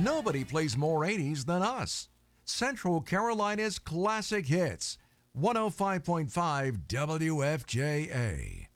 Nobody plays more 80s than us. Central Carolina's classic hits. 105.5 WFJA.